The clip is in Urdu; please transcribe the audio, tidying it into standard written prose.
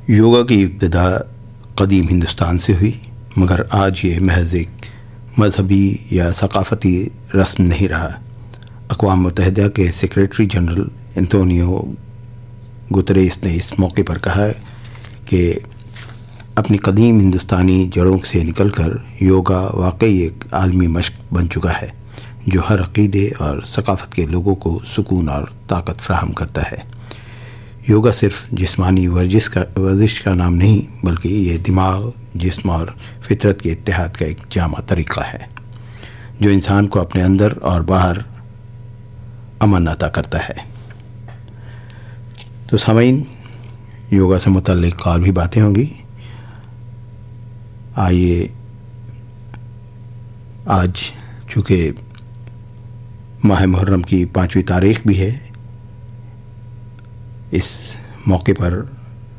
یوگا کی ابتدا قدیم ہندوستان سے ہوئی، مگر آج یہ محض ایک مذہبی یا ثقافتی رسم نہیں رہا۔ اقوام متحدہ کے سیکریٹری جنرل انتونیو گتریس نے اس موقع پر کہا کہ اپنی قدیم ہندوستانی جڑوں سے نکل کر یوگا واقعی ایک عالمی مشق بن چکا ہے جو ہر عقیدے اور ثقافت کے لوگوں کو سکون اور طاقت فراہم کرتا ہے۔ یوگا صرف جسمانی ورزش کا نام نہیں، بلکہ یہ دماغ، جسم اور فطرت کے اتحاد کا ایک جامع طریقہ ہے جو انسان کو اپنے اندر اور باہر امن عطا کرتا ہے۔ تو سامعین، یوگا سے متعلق اور بھی باتیں ہوں گی۔ آئیے، آج چونکہ ماہ محرم کی 5ویں تاریخ بھی ہے، اس موقع پر